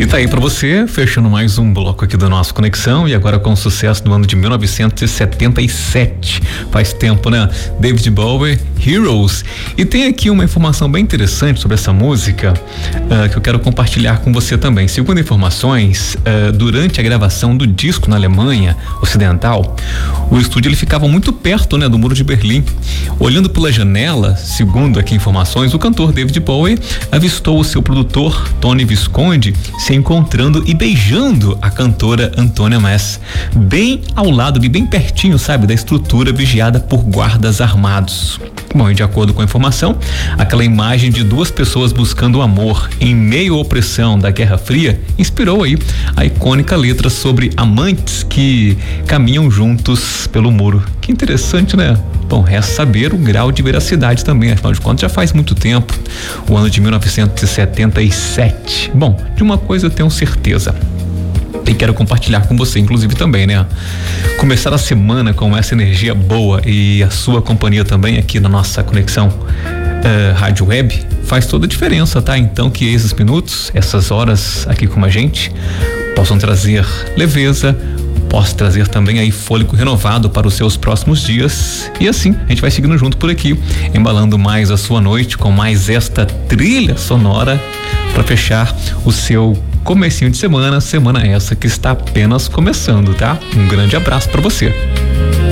E tá aí pra você, fechando mais um bloco aqui do nosso Conexão, e agora com o sucesso do ano de 1977. Faz tempo, né? David Bowie, Heroes. E tem aqui uma informação bem interessante sobre essa música que eu quero compartilhar com você também. Segundo informações, durante a gravação do disco na Alemanha Ocidental, o estúdio ele ficava muito perto, né, do Muro de Berlim. Olhando pela janela, segundo aqui informações, o cantor David Bowie avistou o seu produtor Tony Visconti se encontrando e beijando a cantora Antônia Mass, bem ao lado e bem pertinho, sabe, da estrutura vigiada por guardas armados. Bom, e de acordo com a informação, aquela imagem de duas pessoas buscando o amor em meio à opressão da Guerra Fria inspirou aí a icônica letra sobre amantes que caminham juntos pelo muro. Que interessante, né? Bom, resta saber o grau de veracidade também, afinal de contas já faz muito tempo, o ano de 1977. Bom, de uma coisa eu tenho certeza, e quero compartilhar com você, inclusive também, né? Começar a semana com essa energia boa e a sua companhia também aqui na nossa Conexão Rádio Web faz toda a diferença, tá? Então que esses minutos, essas horas aqui com a gente possam trazer leveza, possa trazer também aí fôlego renovado para os seus próximos dias, e assim a gente vai seguindo junto por aqui, embalando mais a sua noite com mais esta trilha sonora para fechar o seu comecinho de semana essa que está apenas começando, tá? Um grande abraço para você.